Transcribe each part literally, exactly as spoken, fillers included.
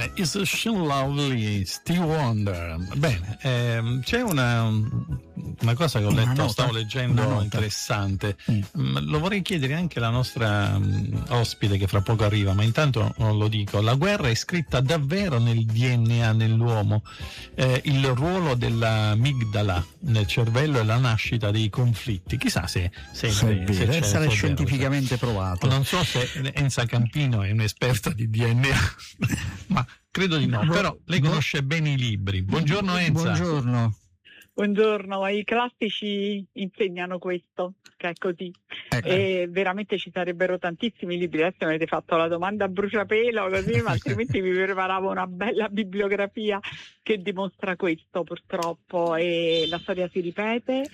bene, Is She Lovely, Stevie Wonder. Bene, ehm, c'è una, una cosa che ho letto, nota, stavo leggendo interessante. Mm. Lo vorrei chiedere anche alla nostra um, ospite che fra poco arriva, ma intanto non lo dico. La guerra è scritta davvero nel D N A nell'uomo. Eh, il ruolo dell'amigdala nel cervello e la nascita dei conflitti. Chissà se, se, se, se, se deve essere se scientificamente vero, provato. Non so se Enza Campino è un'esperta di D N A, ma credo di no. Però lei conosce bene i libri. Buongiorno Enza. Buongiorno. Buongiorno, i classici insegnano questo, che è così. Ecco. E veramente ci sarebbero tantissimi libri. Adesso mi avete fatto la domanda a bruciapelo così, ma altrimenti vi preparavo una bella bibliografia che dimostra questo, purtroppo. E la storia si ripete,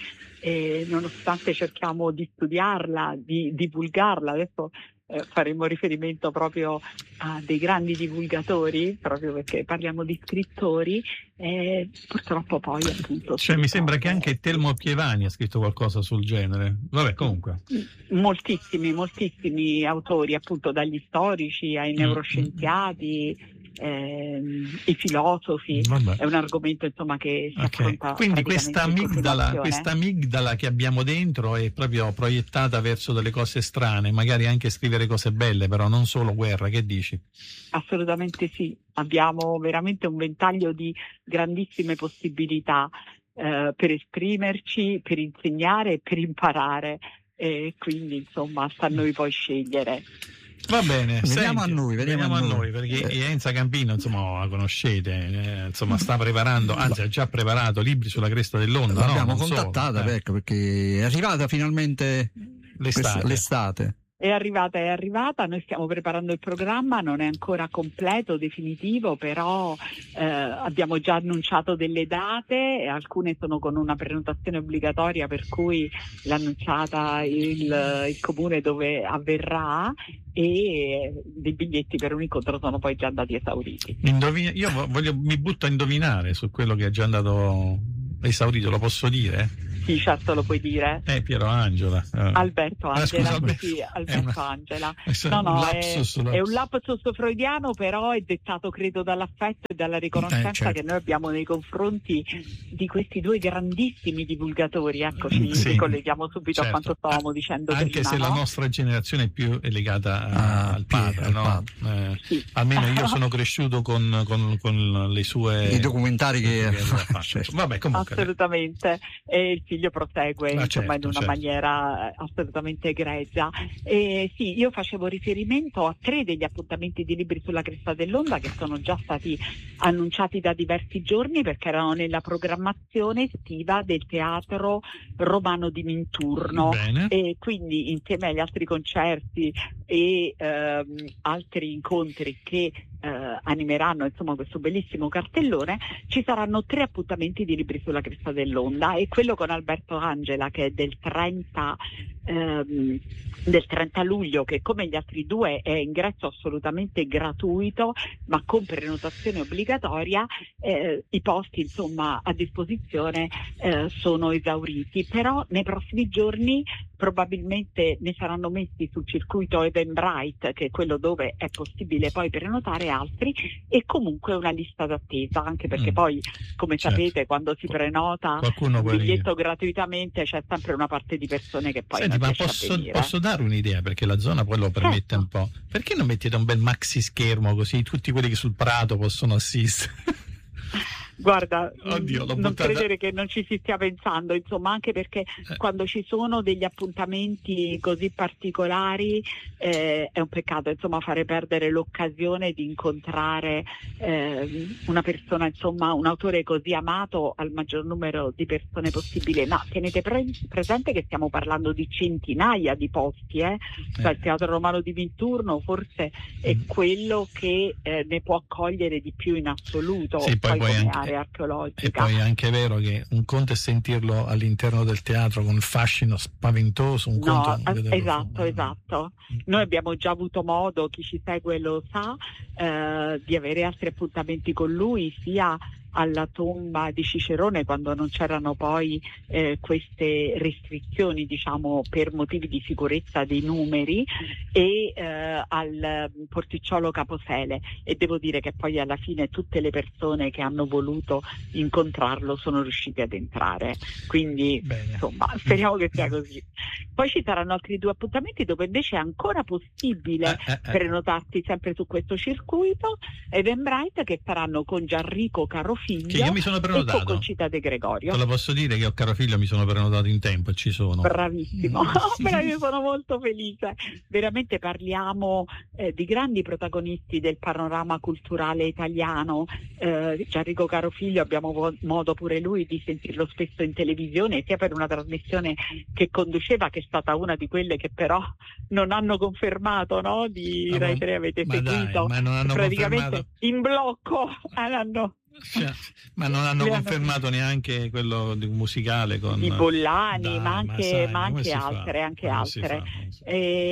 e nonostante cerchiamo di studiarla, di divulgarla. Adesso eh, faremo riferimento proprio a dei grandi divulgatori, proprio perché parliamo di scrittori. Eh, purtroppo poi appunto cioè mi sembra che anche Telmo Pievani ha scritto qualcosa sul genere. Vabbè, comunque moltissimi moltissimi autori, appunto dagli storici ai neuroscienziati, ehm, i filosofi. Vabbè. È un argomento insomma che si okay. affronta. Quindi questa amigdala, questa amigdala che abbiamo dentro è proprio proiettata verso delle cose strane, magari anche scrivere cose belle, però non solo guerra. Che dici? Assolutamente sì, abbiamo veramente un ventaglio di grandissime possibilità eh, per esprimerci, per insegnare e per imparare, e quindi insomma sta a noi poi scegliere. Va bene, vediamo senti, a noi, vediamo, vediamo a noi. noi, perché eh. Enza Campino, insomma, la conoscete, eh, insomma, sta preparando, anzi ha già preparato libri sulla cresta dell'onda. L'abbiamo no? contattata, eh. ecco, perché è arrivata finalmente l'estate. l'estate. È arrivata, è arrivata, noi stiamo preparando il programma, non è ancora completo, definitivo, però eh, abbiamo già annunciato delle date, alcune sono con una prenotazione obbligatoria, per cui l'ha annunciata il, il comune dove avverrà, e dei biglietti per un incontro sono poi già andati esauriti. Indovina, io voglio, mi butto a indovinare su quello che è già andato esaurito, lo posso dire? Sì, certo, lo puoi dire. Eh, Piero Angela. Eh. Alberto Angela. Ah, scusa, sì, Alberto una, Angela. No, no, un è, lapsus, è un lapsus freudiano, però è dettato credo dall'affetto e dalla riconoscenza eh, certo. che noi abbiamo nei confronti di questi due grandissimi divulgatori. Eccoci, sì, ricolleghiamo subito certo. a quanto stavamo dicendo anche prima. se no? la nostra generazione è più è legata a, ah, al padre, al no? padre. Eh, sì. Almeno io sono cresciuto con, con, con le sue i documentari che, che certo. Vabbè, comunque assolutamente, e il figlio prosegue ah, insomma certo, in una certo. maniera assolutamente egregia. E sì, io facevo riferimento a tre degli appuntamenti di Libri sulla cresta dell'onda che sono già stati annunciati da diversi giorni, perché erano nella programmazione estiva del Teatro Romano di Minturno. Bene. E quindi insieme agli altri concerti e ehm, altri incontri che eh, animeranno insomma questo bellissimo cartellone, ci saranno tre appuntamenti di Libri sulla cresta dell'onda, e quello con Alberto Angela, che è del trenta ehm, del trenta luglio, che come gli altri due è ingresso assolutamente gratuito ma con prenotazione obbligatoria. Eh, i posti insomma a disposizione eh, sono esauriti, però nei prossimi giorni probabilmente ne saranno messi sul circuito Eventbrite, che è quello dove è possibile poi prenotare altri, e comunque una lista d'attesa, anche perché mm. poi come certo. sapete quando si prenota Qualcuno un biglietto venire. gratuitamente c'è sempre una parte di persone che poi Senti, non ma riesce posso, a venire. posso dare un'idea, perché la zona poi lo permette certo. un po', perché non mettete un bel maxi schermo così tutti quelli che sul prato possono assistere? Guarda, Oddio, l'ho non buttata... credere che non ci si stia pensando, insomma, anche perché eh. quando ci sono degli appuntamenti così particolari eh, è un peccato, insomma, fare perdere l'occasione di incontrare eh, una persona, insomma, un autore così amato al maggior numero di persone possibile. Ma tenete pre- presente che stiamo parlando di centinaia di posti, eh? Cioè, eh. il Teatro Romano di Minturno forse è quello che eh, ne può accogliere di più in assoluto. Sì, poi, poi poi come anche... archeologica. E poi è anche vero che un conto è sentirlo all'interno del teatro con il fascino spaventoso, un no, conto esatto, fuori. esatto. Noi abbiamo già avuto modo, chi ci segue lo sa, eh, di avere altri appuntamenti con lui, sia alla tomba di Cicerone, quando non c'erano poi eh, queste restrizioni, diciamo, per motivi di sicurezza dei numeri, e eh, al porticciolo Caposele, e devo dire che poi alla fine tutte le persone che hanno voluto incontrarlo sono riuscite ad entrare, quindi Bene. Insomma speriamo che sia così. Poi ci saranno altri due appuntamenti dove invece è ancora possibile eh, eh, eh. prenotarti sempre su questo circuito, Eventbrite, che saranno con Gianrico Carofiglio, Che io mi sono e prenotato. con Concita De Gregorio. Te lo posso dire che ho Carofiglio, mi sono prenotato in tempo e ci sono. Bravissimo, però io sono molto felice. Veramente parliamo eh, di grandi protagonisti del panorama culturale italiano. eh, Gianrico Carofiglio abbiamo vo- modo pure lui di sentirlo spesso in televisione, sia per una trasmissione che conduceva, che è stata una di quelle che però non hanno confermato, no? Di Ah, Rai ma- tre avete ma seguito, dai, ma non hanno praticamente confermato. in blocco hanno Cioè, ma non hanno Le hanno- confermato neanche quello di un musicale con di Bollani, Dai, ma anche, sai, ma come anche si fa? altre, anche Come si altre. fa? Come si fa?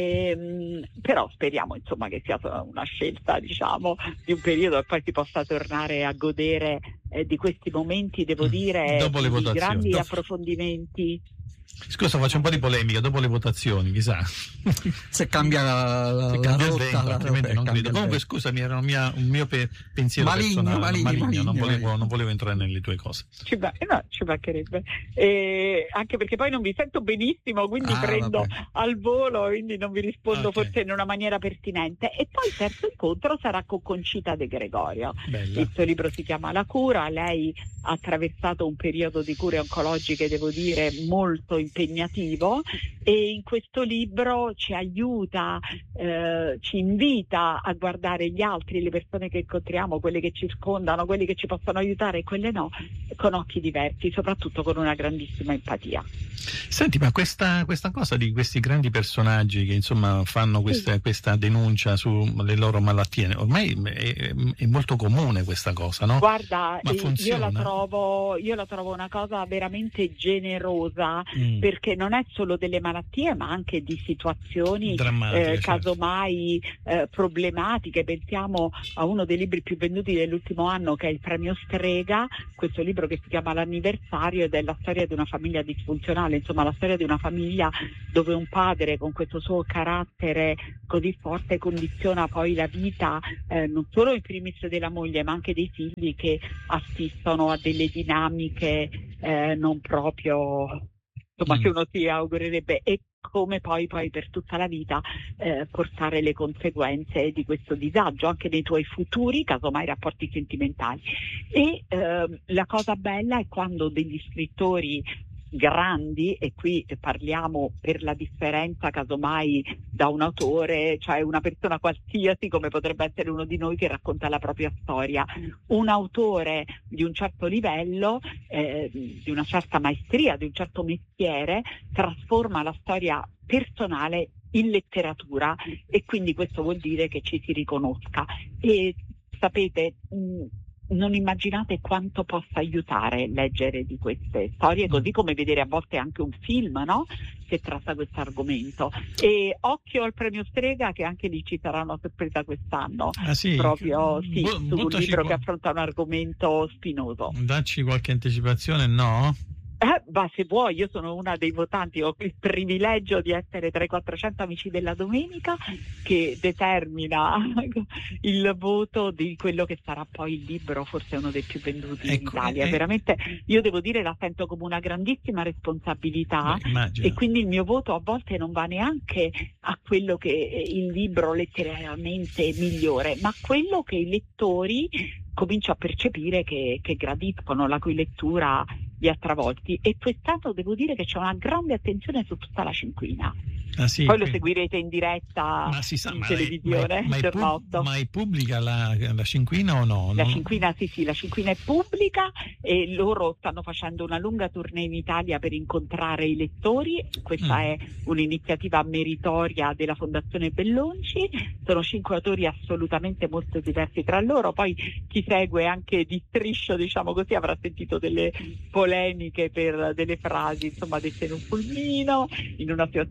Ehm, però speriamo insomma che sia una scelta, diciamo, di un periodo e poi si possa tornare a godere eh, di questi momenti, devo Mm. dire, Dopo le di votazioni. grandi Dopo- approfondimenti. Scusa, faccio un po' di polemica dopo le votazioni, chissà. Se cambia la, la, Se la cambia il rotta, vento, la- altrimenti beh, non cambia credo. il Comunque, vento. scusami, era un, mia- un mio pe- pensiero Maligno, personale. maligno, maligno, non, maligno, volevo, maligno. non volevo entrare nelle tue cose. Ci, ma- no, ci mancherebbe. Eh, anche perché poi non vi sento benissimo, quindi Ah, prendo vabbè. al volo, quindi non vi rispondo Ok. forse in una maniera pertinente. E poi il terzo incontro sarà con Concita De Gregorio. Bella. Il suo libro si chiama La cura, lei ha attraversato un periodo di cure oncologiche, devo dire, molto impegnativo, e in questo libro ci aiuta, eh, ci invita a guardare gli altri, le persone che incontriamo, quelle che ci circondano, quelli che ci possono aiutare e quelle no, con occhi diversi, soprattutto con una grandissima empatia. Senti, ma questa, questa cosa di questi grandi personaggi che insomma fanno questa, questa denuncia sulle loro malattie, ormai è, è molto comune questa cosa, no? Guarda, Ma eh, io funziona? la trovo, io la trovo una cosa veramente generosa, Mm. perché non è solo delle malattie, ma anche di situazioni Drammatiche, eh, certo. casomai eh, problematiche. Pensiamo a uno dei libri più venduti dell'ultimo anno, che è il Premio Strega, questo libro che si chiama L'anniversario, ed è la storia di una famiglia disfunzionale, insomma la storia di una famiglia dove un padre con questo suo carattere così forte condiziona poi la vita eh, non solo in primis della moglie, ma anche dei figli, che assistono a delle dinamiche eh, non proprio, insomma, Mm. che uno si augurerebbe, e come poi, poi per tutta la vita eh, portare le conseguenze di questo disagio anche nei tuoi futuri, casomai, rapporti sentimentali. E ehm, la cosa bella è quando degli scrittori grandi, e qui parliamo per la differenza casomai da un autore, cioè una persona qualsiasi come potrebbe essere uno di noi che racconta la propria storia, un autore di un certo livello, eh, di una certa maestria, di un certo mestiere, trasforma la storia personale in letteratura, e quindi questo vuol dire che ci si riconosca. E sapete, mh, non immaginate quanto possa aiutare leggere di queste storie, così come vedere a volte anche un film, no? Che tratta questo argomento. E occhio al Premio Strega, che anche lì ci sarà una sorpresa quest'anno, Ah, sì? proprio sì, Bu- su un buttaci libro qua- che affronta un argomento spinoso. Dacci qualche anticipazione, no? Eh, ma se vuoi, io sono una dei votanti, ho il privilegio di essere tra i quattrocento amici della domenica, che determina il voto di quello che sarà poi il libro, forse uno dei più venduti in Ecco, Italia. eh, Veramente, io devo dire, la sento come una grandissima responsabilità. Beh, immagino. E quindi il mio voto a volte non va neanche a quello che il libro letterariamente migliore, ma a quello che i lettori comincio a percepire che, che gradiscono, la cui lettura li ha travolti. E quest'anno devo dire che c'è una grande attenzione su tutta la cinquina. Ah, sì, Poi lo quindi- seguirete in diretta Ma si sa, in ma, televisione, ma, ma, è il pub- giorno otto. ma è pubblica la, la cinquina o no? La Non- cinquina, sì, sì, la cinquina è pubblica, e loro stanno facendo una lunga tournée in Italia per incontrare i lettori. Questa Mm. è un'iniziativa meritoria della Fondazione Bellonci. Sono cinque autori assolutamente molto diversi tra loro. Poi chi segue anche di striscio, diciamo così, avrà sentito delle polemiche per delle frasi, insomma, dette in un pulmino, in una situazione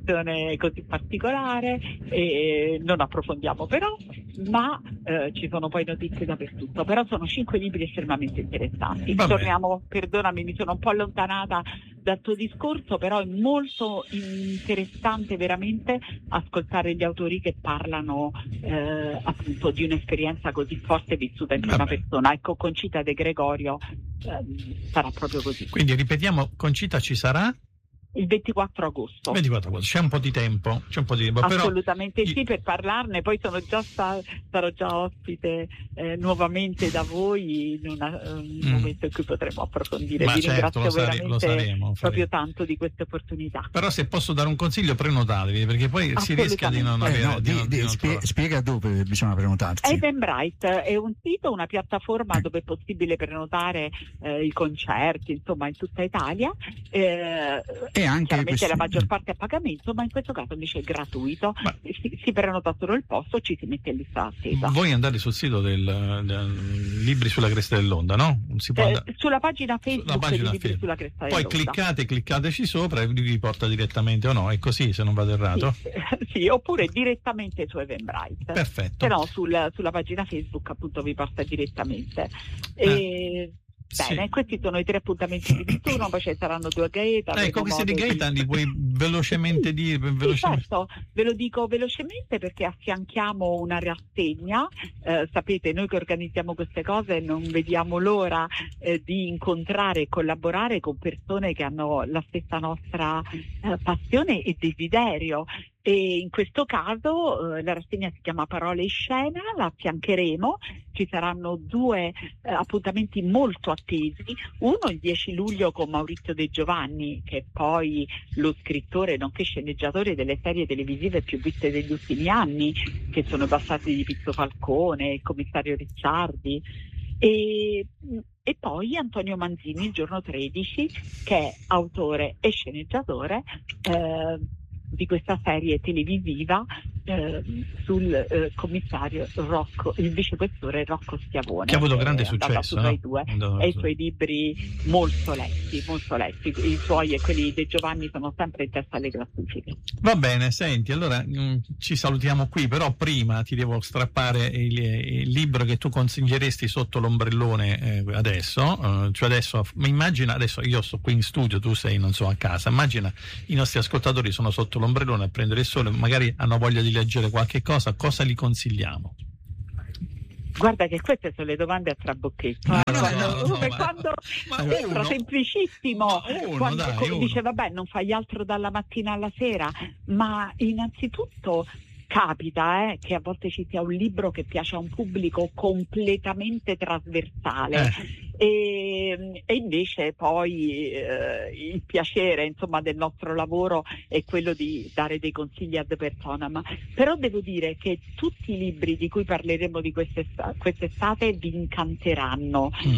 è così particolare e non approfondiamo però, ma eh, ci sono poi notizie dappertutto. Però sono cinque libri estremamente interessanti. Vabbè. Torniamo, perdonami, mi sono un po' allontanata dal tuo discorso, però è molto interessante veramente ascoltare gli autori che parlano eh, appunto di un'esperienza così forte vissuta in prima Vabbè. persona. Ecco, Concita De Gregorio eh, sarà proprio così. Quindi ripetiamo, Concita ci sarà? Il ventiquattro agosto. ventiquattro agosto, c'è un po' di tempo, c'è un po' di tempo, però Assolutamente sì, per parlarne. Poi sono già sta- sarò già ospite eh, nuovamente da voi in una- un Mm. momento in cui potremo approfondire. Ma Vi certo, ringrazio lo, sare- veramente lo saremo, proprio faremo. tanto di questa opportunità. Però se posso dare un consiglio, prenotatevi, perché poi si rischia di non Eh, avere no, di di- non- di- di non spie- trovare. spiega dove bisogna prenotarsi. Eventbrite è un sito, una piattaforma dove è possibile prenotare eh, i concerti, insomma, in tutta Italia. Eh, E anche chiaramente questi- la maggior parte a pagamento, ma in questo caso invece è gratuito. Ma- Si, si prenota solo il posto, ci si mette in lista d'attesa. Voi andate sul sito del, del Libri sulla cresta dell'onda, no? Si può Eh, andare- sulla pagina Facebook Sulla pagina di Libri Facebook. sulla cresta Poi dell'onda. cliccate, cliccateci sopra e vi porta direttamente o no, è così se non vado errato. Sì, sì, oppure direttamente su Eventbrite. Perfetto. Se no sul- sulla pagina Facebook appunto vi porta direttamente. E, Sì. Bene, questi sono i tre appuntamenti di ventuno, poi ci saranno due Gaeta. Ecco, avremo questi di modo Gaeta li puoi velocemente dire? Sì, Velocemente. certo, ve lo dico velocemente perché affianchiamo una rassegna. Eh, sapete, noi che organizziamo queste cose non vediamo l'ora eh, di incontrare e collaborare con persone che hanno la stessa nostra eh, passione e desiderio. E in questo caso eh, la rassegna si chiama Parole in Scena, la affiancheremo, ci saranno due eh, appuntamenti molto attesi, uno il dieci luglio con Maurizio De Giovanni, che è poi lo scrittore nonché sceneggiatore delle serie televisive più viste degli ultimi anni, che sono i Bastardi di Pizzo Falcone, il commissario Ricciardi, e, e poi Antonio Manzini il giorno tredici, che è autore e sceneggiatore eh, di questa serie televisiva eh, sul eh, commissario Rocco, il vicequestore Rocco Schiavone, Che ha avuto grande è andata successo, su Rai no? due, È andato e i su- suoi libri molto letti, molto letti. I suoi e quelli di Giovanni sono sempre in testa alle classifiche. Va bene, senti, allora mh, ci salutiamo qui, però prima ti devo strappare il, il libro che tu consiglieresti sotto l'ombrellone eh, adesso, eh, cioè adesso, ma immagina, adesso io sto qui in studio, tu sei, non so, a casa, immagina i nostri ascoltatori sono sotto l'ombrellone a prendere il sole, magari hanno voglia di leggere qualche cosa, cosa li consigliamo? Guarda che queste sono le domande a trabocchetto. No, eh, no, quando, no, no, come ma- quando ma sembra uno- semplicissimo, ma uno, quando dai, come uno. dice vabbè non fai altro dalla mattina alla sera, ma innanzitutto capita eh, che a volte ci sia un libro che piace a un pubblico completamente trasversale. Eh. E, e invece poi eh, il piacere insomma del nostro lavoro è quello di dare dei consigli ad personam, però devo dire che tutti i libri di cui parleremo di quest'estate, quest'estate vi incanteranno Mm.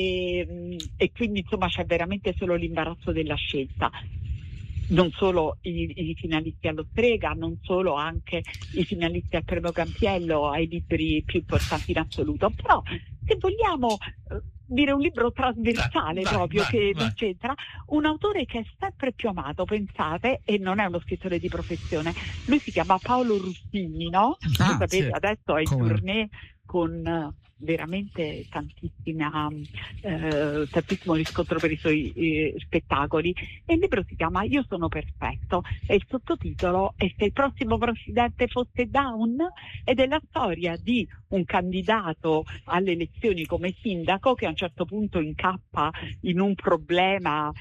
e, e quindi insomma c'è veramente solo l'imbarazzo della scelta. Non solo i, i finalisti allo Strega, non solo anche i finalisti al Premio Campiello, ai libri più importanti in assoluto, però se vogliamo eh, dire un libro trasversale Dai, proprio vai, che vai. non c'entra, un autore che è sempre più amato, pensate, e non è uno scrittore di professione, lui si chiama Paolo Ruffini, no? Ah, Sapete, sì. adesso è in Come no? tournée con eh, veramente tantissima, eh, tantissimo riscontro per i suoi eh, spettacoli, e il libro si chiama Io sono perfetto e il sottotitolo è Se il prossimo presidente fosse Down, ed è la storia di un candidato alle elezioni come sindaco che a un certo punto incappa in un problema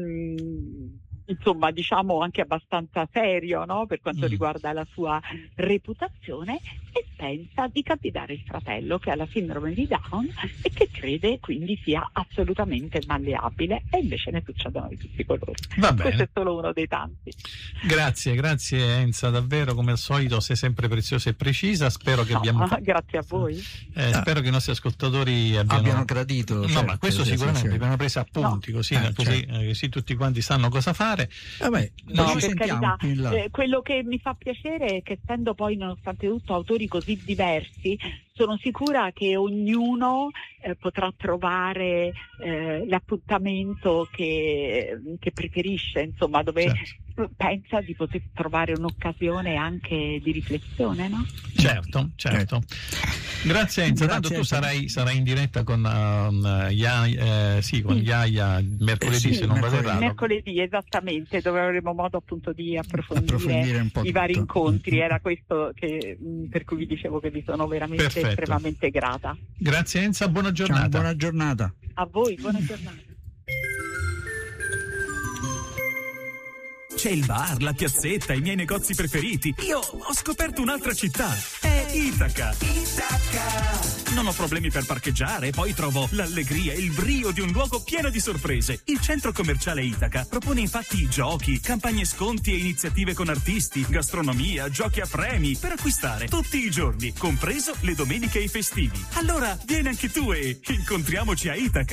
mh, insomma diciamo anche abbastanza serio, no? Per quanto Mm. riguarda la sua reputazione, e pensa di candidare il fratello che ha la sindrome di Down e che crede quindi sia assolutamente malleabile, e invece ne succedono di tutti i colori. Va Questo bene. è solo uno dei tanti. Grazie, grazie Enza, davvero come al solito sei sempre preziosa e precisa. Spero che No, abbiamo fa- grazie a voi. eh, spero che i nostri ascoltatori abbiano, Abbiano gradito. No, certo, ma questo sì, sicuramente sì, sì. abbiano preso appunti, No. così, Eh, così, certo. eh, così tutti quanti sanno cosa fare. Vabbè, No, ci per sentiamo carità, più in là. eh, quello che mi fa piacere è che, essendo poi nonostante tutto autori così diversi, sono sicura che ognuno eh, potrà trovare eh, l'appuntamento che, che preferisce, insomma, dove Certo. pensa di poter trovare un'occasione anche di riflessione, no? Certo, certo. Grazie Enza, tanto tu sarai, sarai in diretta con uh, Iaia, eh, sì, con sì. Iaia mercoledì, eh sì, se non vado errato. Mercoledì, esattamente, dove avremo modo appunto di approfondire, approfondire un po' i vari tutto. incontri. Era questo che, per cui vi dicevo che vi sono veramente Perfetto. estremamente grata. Grazie Enza, buona giornata. Ciao, buona giornata. A voi, buona giornata. C'è il bar, la piazzetta, i miei negozi preferiti. Io ho scoperto un'altra città. È Itaca. Itaca. Non ho problemi per parcheggiare, poi trovo l'allegria e il brio di un luogo pieno di sorprese. Il centro commerciale Itaca propone infatti giochi, campagne sconti e iniziative con artisti, gastronomia, giochi a premi per acquistare tutti i giorni, compreso le domeniche e i festivi. Allora vieni anche tu e incontriamoci a Itaca.